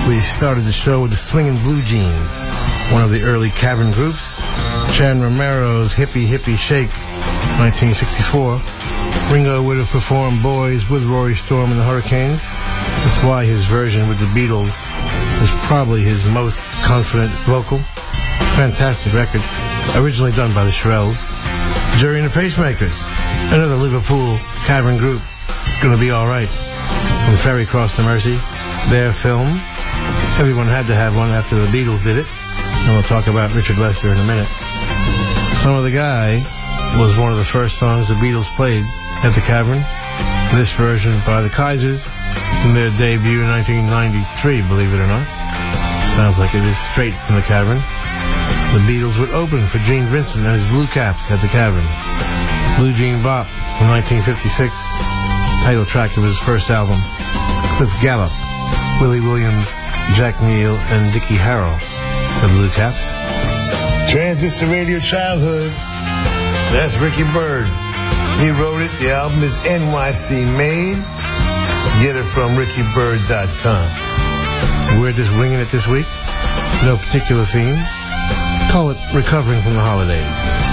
We started the show with the Swingin' Blue Jeans, one of the early Cavern groups. Chan Romero's Hippie Hippie Shake, 1964. Ringo would have performed Boys with Rory Storm and the Hurricanes. That's why his version with the Beatles is probably his most confident vocal. Fantastic record, originally done by the Shirelles. Jury and the Pacemakers, another Liverpool Cavern group. It's gonna be alright. From Ferry Cross to Mercy, their film. Everyone had to have one after the Beatles did it. And we'll talk about Richard Lester in a minute. Some of the Guy was one of the first songs the Beatles played at the Cavern. This version by the Kaisers from their debut in 1993, believe it or not. Sounds like it is straight from the Cavern. The Beatles would open for Gene Vincent and his Blue Caps at the Cavern. Blue Jean Bop from 1956, title track of his first album. Cliff Gallup, Willie Williams, Jack Neal, and Dickie Harrell, the Blue Caps. Transistor Radio Childhood, that's Ricky Byrd. He wrote it. The album is NYC Made. Get it from rickybyrd.com. We're just winging it this week. No particular theme. Call it Recovering from the Holidays.